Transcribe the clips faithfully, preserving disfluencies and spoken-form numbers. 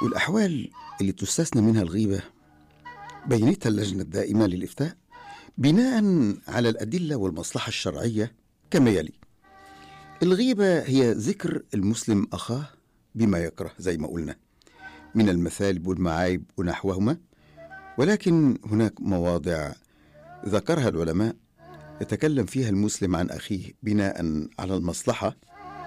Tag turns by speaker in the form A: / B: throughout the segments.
A: والأحوال اللي تستثنى منها الغيبة بينتها اللجنة الدائمة للإفتاء بناء على الأدلة والمصلحة الشرعية كما يلي: الغيبة هي ذكر المسلم أخاه بما يكره زي ما قلنا من المثالب والمعايب ونحوهما، ولكن هناك مواضع ذكرها العلماء يتكلم فيها المسلم عن أخيه بناء على المصلحة،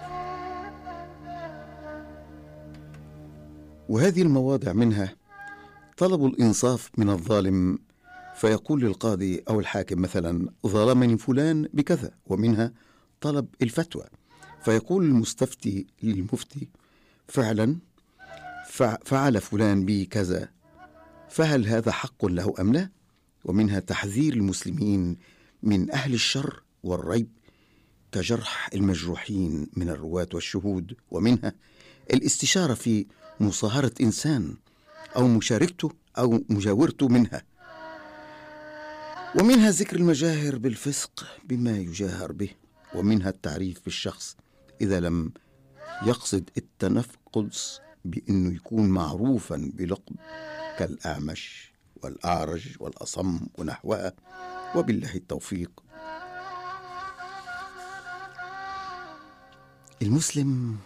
A: وهذه المواضع منها طلب الإنصاف من الظالم، فيقول للقاضي أو الحاكم مثلا: ظلمني فلان بكذا، ومنها طلب الفتوى، فيقول المستفتي للمفتي: فعلا فعل فلان بي كذا، فهل هذا حق له أم لا؟ ومنها تحذير المسلمين من أهل الشر والريب كجرح المجروحين من الرواة والشهود، ومنها الاستشارة في مصاهرة إنسان أو مشاركته أو مجاورته منها، ومنها ذكر المجاهر بالفسق بما يجاهر به، ومنها التعريف بالشخص إذا لم يقصد التنفقص بأنه يكون معروفا بلقب كالأعمش والأعرج والأصم ونحوها، وبالله التوفيق. المسلم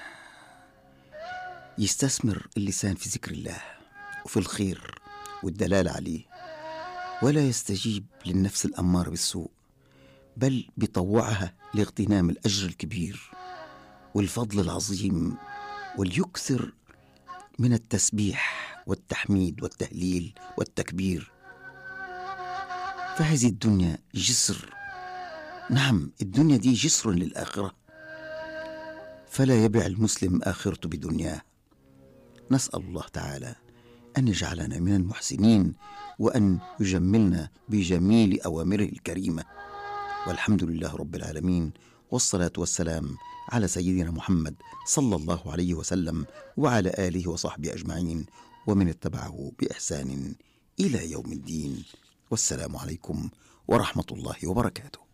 A: يستثمر اللسان في ذكر الله وفي الخير والدلالة عليه، ولا يستجيب للنفس الأمارة بالسوء، بل بيطوعها لاغتنام الأجر الكبير والفضل العظيم، وليكثر من التسبيح والتحميد والتهليل والتكبير. فهذه الدنيا جسر، نعم الدنيا دي جسر للآخرة، فلا يبع المسلم آخرته بدنياه. نسأل الله تعالى أن يجعلنا من المحسنين، وأن يجملنا بجميل أوامره الكريمة، والحمد لله رب العالمين، والصلاة والسلام على سيدنا محمد صلى الله عليه وسلم وعلى آله وصحبه أجمعين، ومن اتبعه بإحسان إلى يوم الدين. والسلام عليكم ورحمة الله وبركاته.